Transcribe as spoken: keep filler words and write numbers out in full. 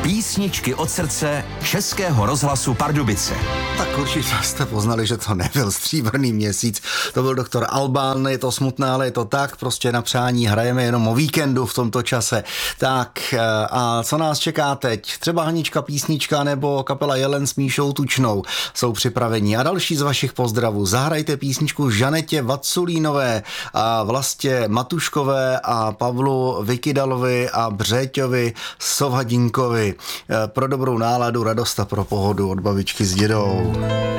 Písničky od srdce Českého rozhlasu Pardubice. Tak určitě jste poznali, že to nebyl Stříbrný měsíc, to byl doktor Alban, je to smutné, ale je to tak, prostě na přání hrajeme jenom o víkendu v tomto čase. Tak a co nás čeká teď? Třeba Hanička písnička nebo kapela Jelen s Míšou Tučnou jsou připraveni. A další z vašich pozdravů. Zahrajte písničku Žanetě Vaculínové a Vlastě Matuškové a Pavlu Vykydalovi a Břeťovi Sovhadinkovi. Pro dobrou náladu, radost a pro pohodu od babičky s dědou.